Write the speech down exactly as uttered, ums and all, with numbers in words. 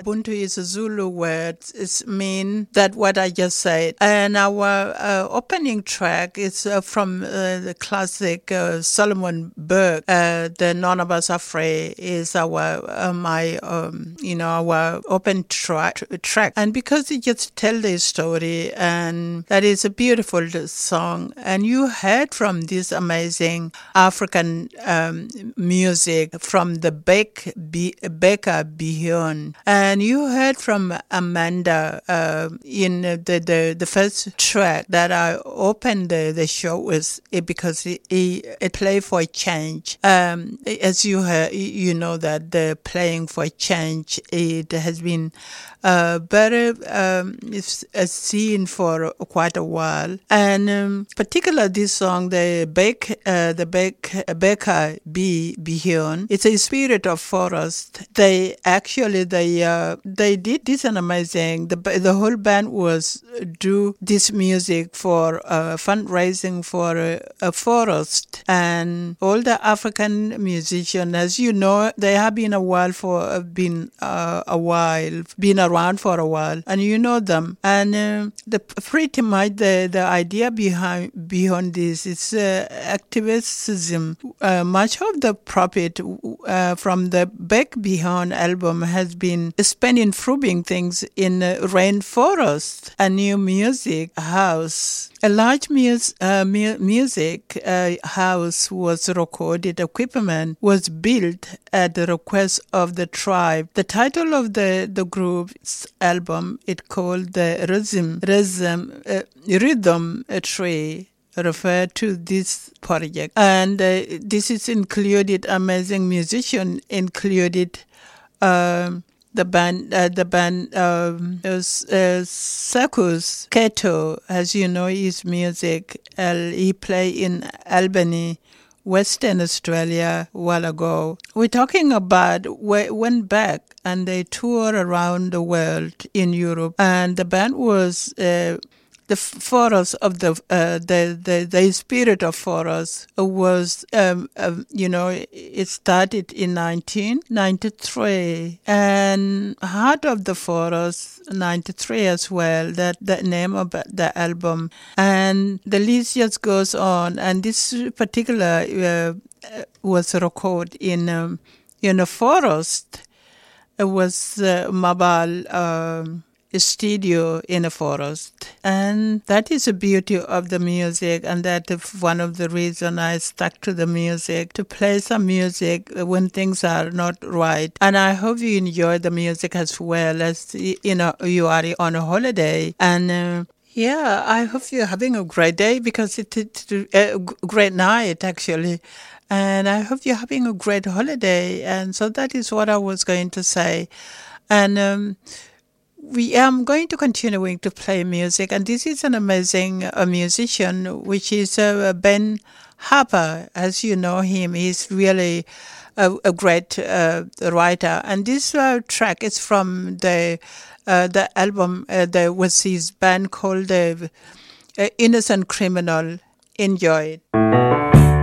Ubuntu is a Zulu word. It means that what I just said. And our uh, opening track is uh, from uh, the classic uh, Solomon Burke. Uh, the None of Us Are Free is our uh, my um, you know our open tra- track. And because it just tells the story, and that is a beautiful song. And you heard from this amazing African um, music from the Beck Be- Becca Beyond, and you heard from Amanda uh, in the, the the first track that I opened the, the show with, it because it, it, it play for change. Um, as you heard, you know that the playing for change, it has been uh, very um, it's a scene for quite a while, and um, particularly this song, the Beck, uh, the Beck, Becca B Beyond, it's a spirit of forest. They actually they uh, they did this an amazing. The the whole band was do this music for uh, fundraising for a, a forest, and all the African musicians, as you know, they have been a while for uh, been uh, a while been around for a while, and you know them, and uh, the pretty much the the idea behind behind this is uh, activism. Uh, much of the profit uh, from the Beck Beyond album has been spent improving things in uh, rainforest, a new music house. A large mus- uh, mu- music uh, house was recorded. Equipment was built at the request of the tribe. The title of the, the group's album, it called the Rhythm, Rhythm, uh, Rhythm Tree, refer to this project. And uh, this is included amazing musician, included um, the band, uh, the band, um, uh, uh, Circus Keto, as you know, his music. Uh, he played in Albany, Western Australia, a while ago. We're talking about we went back and they toured around the world in Europe, and the band was uh, the forest of the uh, the, the the spirit of forest was um, um, you know it started in nineteen ninety-three, and Heart of the Forest ninety-three as well, that the name of the album, and the list just goes on. And this particular uh, was recorded in um, in a forest. It was uh, mobile um, studio in a forest, and that is the beauty of the music, and that is one of the reasons I stuck to the music, to play some music when things are not right. And I hope you enjoy the music as well, as you know you are on a holiday. And uh, yeah, I hope you're having a great day, because it's a great night actually. And I hope you're having a great holiday. And so that is what I was going to say. And um, we am going to continuing to play music. And this is an amazing uh, musician, which is uh, Ben Harper. As you know him, he's really a, a great uh, writer. And this uh, track is from the uh, the album uh, the, with his band called the uh, Innocent Criminal. Enjoy it.